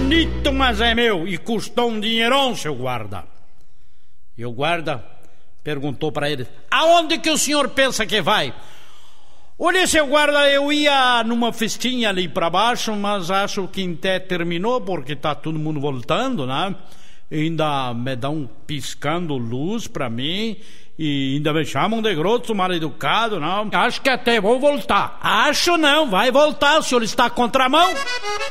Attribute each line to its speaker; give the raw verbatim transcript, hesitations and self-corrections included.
Speaker 1: bonito, mas é meu e custou um dinheirão, seu guarda. E o guarda perguntou para ele: aonde que o senhor pensa que vai? Olha, seu guarda, eu ia numa festinha ali para baixo, mas acho que até terminou porque tá todo mundo voltando, né? E ainda me dão piscando luz para mim e ainda me chamam de grosso, mal educado, não? Acho que até vou voltar. Acho não, vai voltar, o senhor está contramão.